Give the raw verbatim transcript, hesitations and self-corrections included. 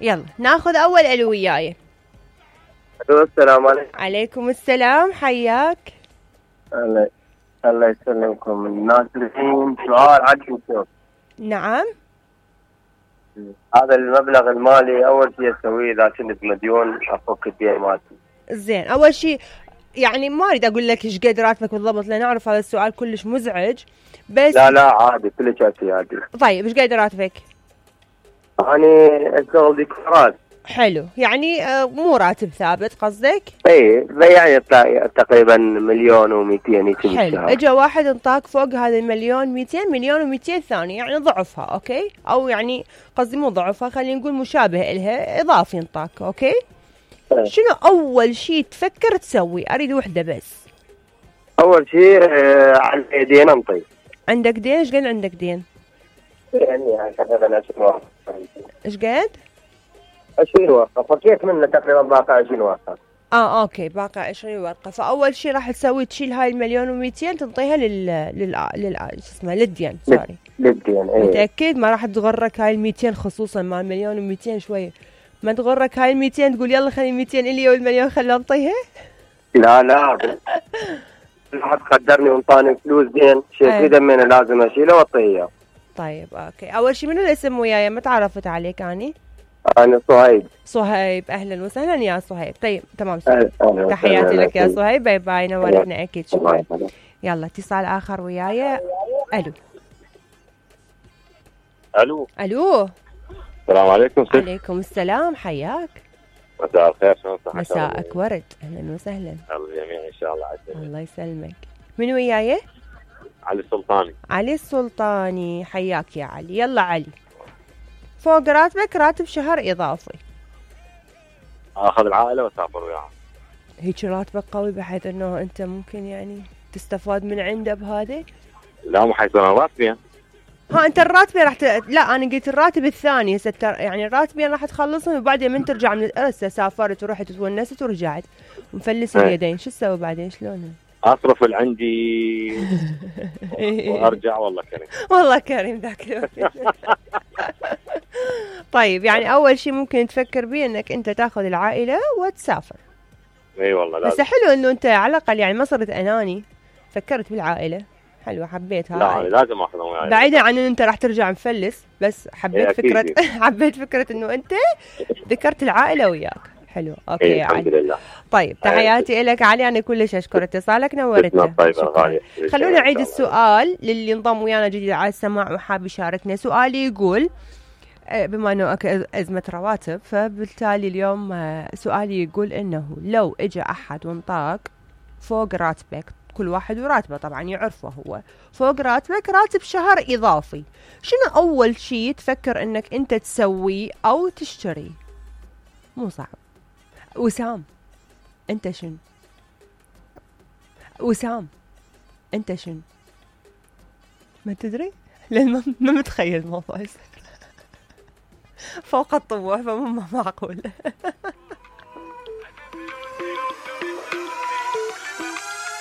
يلا ناخذ اول الو وياي. السلام عليكم. عليكم السلام، حياك. الله الله يسلمكم. الناس الحين سؤال عندي شوف. نعم. هذا المبلغ المالي اول شيء اسويه اذا كنت مديون افك الدين مالتي. زين، اول شيء يعني ما اريد اقول لك ايش قد راتبك بالضبط لان اعرف هذا السؤال كلش مزعج، بس لا لا عادي كل شيء عادي. طيب ايش قد راتبك؟ يعني اشتغل ديكورات. حلو، يعني آه مو راتب ثابت قصدك؟ اي يعني تقريبا مليون ومئتين يجي. حلو، اجى واحد انطاك فوق هذا المليون مئتين، مليون ومئتين ثاني، يعني ضعفها. اوكي، او يعني قصدي مو ضعفها، خلينا نقول مشابه الها، اضافي انطاك. اوكي. أه. شنو اول شيء تفكر تسوي؟ اريد وحده بس. اول شيء آه عندي دين انطي. عندك دين؟ ايش قد عندك دين؟ يعني تقريبا عشرين ورقه. ايش قد؟ عشرين ورقه، فكيت منه تقريبا باقي عشرين ورقه. اه اوكي، باقي عشرين ورقه. فاول شيء راح تسوي تشيل هاي المليون ومئتين تنطيها لل لل لل شو اسمه للدين. سوري للدين. ايه متاكد ما راح تغرك هاي المئتين، خصوصا مع المليون ومئتين شويه ما تغرك هاي المئتين تقول يلا خلي مئتين الي والمليون خلي انطيها؟ لا لا حد قدرني وانطاني فلوس دين شيء كذا من لازم اشيله واعطيه. طيب اوكي، اول شيء منو الاسم وياي؟ ما تعرفت عليك اني؟ انا صهيب. صهيب، اهلا وسهلا يا صهيب. طيب تمام، تحياتي لك يا صهيب، باي باي، نورتنا اكيد. شكرا. يلا اتصال اخر وياي. الو الو الو السلام عليكم. سيد. عليكم السلام، حياك. مساء الخير، شلون صحتك؟ مساءك ورد، اهلا وسهلا. الجميع ان شاء الله عسى. الله يسلمك. من وياي؟ علي السلطاني. علي السلطاني، حياك يا علي. يلا علي، فوق راتبك راتب شهر اضافي. اخذ العائله واسافر وياها. هيك راتبك قوي بحيث انه انت ممكن يعني تستفاد من عنده بهذا؟ لا مو حيصير راتبي. ها انت الراتب راح ت... لا انا قلت الراتب الثاني هسه يعني الراتبين راح تخلصهم وبعدين من ترجع من هسه سافرت ورحت تونست ورجعت ومفلس اليدين، شو تسوي بعدين؟ شلون اصرف اللي عندي وارجع. والله كريم والله كريم ذاك الوقت. طيب يعني اول شيء ممكن تفكر به انك انت تاخذ العائله وتسافر. اي والله لازم. بس حلو انه انت على الاقل يعني ما صرت اناني، فكرت بالعائله. حلوه، حبيتها. لا لازم اخذهم وياي بعيدا عن انه انت راح ترجع مفلس، بس حبيت فكره حبيت فكره انه انت ذكرت العائله وياك. حلو اوكي إيه يا الحمد علي. لله. طيب تحياتي لك علي، انا كلش اشكر اتصالك، نورتنا. طيب خلونا نعيد السؤال للي انضم ويانا جديد على السماع وحاب يشاركنا. سؤالي يقول بما انه ازمه رواتب، فبالتالي اليوم سؤالي يقول انه لو اجى احد وانطاك فوق راتبك، كل واحد وراتبه طبعا يعرفه هو، فوق راتبك راتب شهر اضافي، شنو اول شيء تفكر انك انت تسويه او تشتريه؟ مو صعب. وسام انت شنو؟ وسام انت شنو؟ ما تدري؟ لان ما متخيل الموضوع يصير فوق الطموح، فمو معقول.